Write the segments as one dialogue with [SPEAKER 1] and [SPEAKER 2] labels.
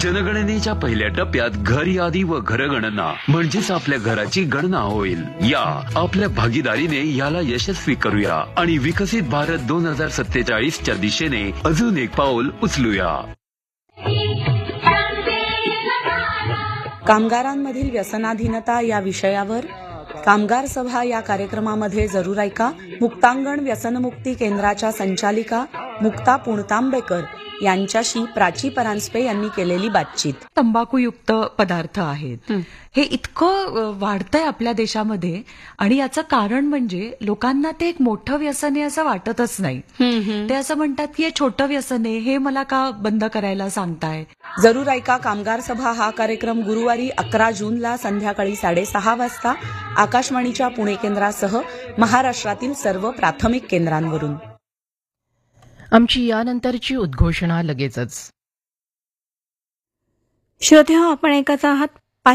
[SPEAKER 1] जनगणनेच्या पहिल्या टप्प्यात घर यादी व घरगणना म्हणजेच आपल्या घराची गणना होईल. या आपल्या भागीदारीने याला यशस्वी करूया आणि विकसित भारत 2047च्या दिशेने अजून एक पाऊल उचलूया.
[SPEAKER 2] कामगारांमधील व्यसनाधीनता या विषयावर कामगार सभा या कार्यक्रमामध्ये जरूर ऐका. मुक्तांगण व्यसनमुक्ती केंद्राच्या संचालिका मुक्ता पुणतांबेकर यांच्याशी प्राची परांजपे यांनी केलेली बातचीत.
[SPEAKER 3] तंबाखूयुक्त पदार्थ आहेत हे इतकं वाढतंय आपल्या देशामध्ये आणि याचं कारण म्हणजे लोकांना ते एक मोठं व्यसन आहे असं वाटतच नाही. ते असं म्हणतात की हे छोटं व्यसन आहे, हे मला का बंद करायला सांगताय.
[SPEAKER 2] जरूर ऐका कामगार सभा हा कार्यक्रम गुरुवारी 11 जूनला संध्याकाळी 6:30 वाजता आकाशवाणीच्या पुणे केंद्रासह महाराष्ट्रातील सर्व प्राथमिक केंद्रांवरून.
[SPEAKER 4] आमची यानंतरची उद्घोषणा लगेचच.
[SPEAKER 5] श्रोतेहो, आपण ऐकत आहात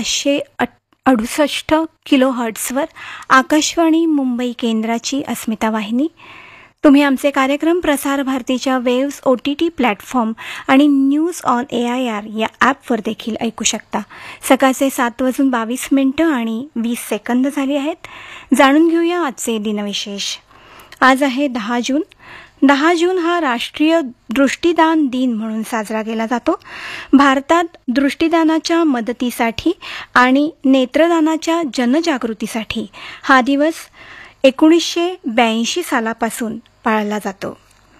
[SPEAKER 5] 568 किलो हर्ट्झवर आकाशवाणी मुंबई केंद्राची अस्मिता वाहिनी. तुम्ही आमचे कार्यक्रम प्रसार भारतीच्या वेव्स OTT प्लॅटफॉर्म आणि न्यूज ऑन AIR या ॲपवर देखील ऐकू शकता. सकाळचे 7:22 आणि 20 सेकंद झाली आहेत. जाणून घेऊया आजचे दिनविशेष. आज आहे 10 जून. 10 जून हा राष्ट्रीय दृष्टिदान दिन म्हणून साजरा केला जातो. भारतात दृष्टिदानाच्या मदतीसाठी आणि नेत्रदानाच्या जनजागृतीसाठी हा दिवस 1982 सालापासून पाळला जातो.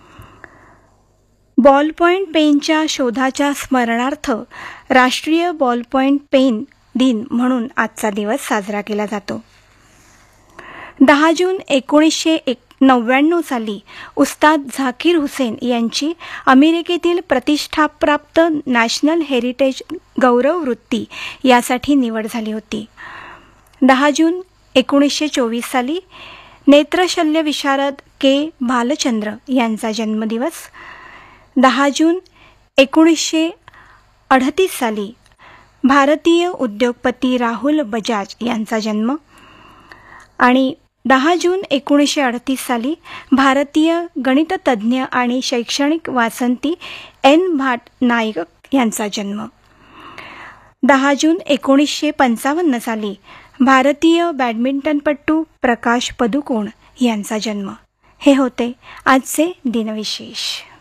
[SPEAKER 5] बॉलपॉइंट पेनच्या शोधाच्या स्मरणार्थ राष्ट्रीय बॉलपॉइंट पेन दिन म्हणून आजचा दिवस साजरा केला जातो. 10 जून 1999 साली उस्ताद झाकीर हुसेन यांची अमेरिकेतील प्रतिष्ठाप्राप्त नॅशनल हेरिटेज गौरव वृत्ती यासाठी निवड झाली होती. 10 जून 1924 साली नेत्रशल्य विशारद के भालचंद्र यांचा जन्मदिवस. 10 जून 1938 साली भारतीय उद्योगपती राहुल बजाज यांचा जन्म. आणि 10 जून 1938 साली भारतीय गणिततज्ञ आणि शैक्षणिक वासंती N. भाट नायक यांचा जन्म. 10 जून 1955 साली भारतीय बॅडमिंटनपटू प्रकाश पदुकोण यांचा जन्म. हे होते आजचे दिनविशेष.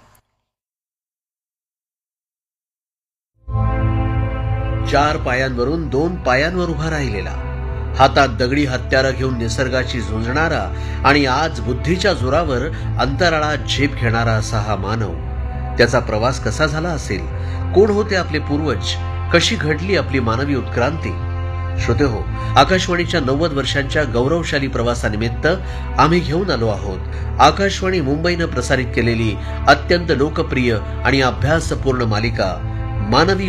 [SPEAKER 6] चार पायांवरून 2 पायांवर उभा राहिलेला, हातात दगडी हत्यारं घेऊन निसर्गाची झुंजणारा आणि आज बुद्धीच्या जोरावर अंतराळात झेप घेणारा असा हा मानव. त्याचा प्रवास कसा झाला असेल? कोण होते आपले पूर्वज? कशी घडली आपली मानवी उत्क्रांती? श्रोतेहो, आकाशवाणीच्या 90 वर्षांच्या गौरवशाली प्रवासानिमित्त आम्ही घेऊन आलो आहोत आकाशवाणी मुंबईनं प्रसारित केलेली अत्यंत लोकप्रिय आणि अभ्यासपूर्ण मालिका मानवी